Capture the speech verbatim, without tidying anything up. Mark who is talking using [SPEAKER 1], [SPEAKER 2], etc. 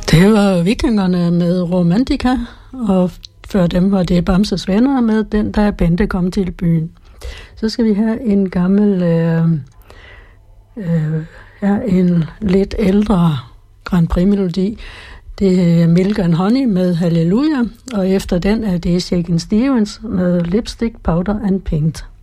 [SPEAKER 1] Det var Vikingerne med Romantika, og før dem var det Bamses Venner med Den, der Bente kom til byen. Så skal vi have en gammel, øh, øh, ja, en lidt ældre Grand Prix-melodi. Det er Milk and Honey med Halleluja, og efter den er det Shakin' Stevens med Lipstick, Powder and Paint.